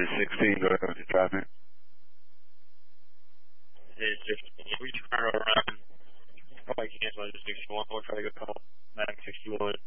Exit 16, go ahead with the traffic. We try to run. Probably cancel at 61. We'll try to go back 61.